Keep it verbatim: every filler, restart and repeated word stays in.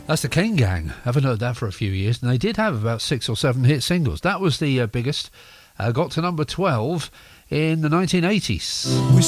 That's the Kane Gang. Haven't heard that for a few years. And they did have about six or seven hit singles. That was the uh, biggest. Uh, got to number twelve in the nineteen eighties.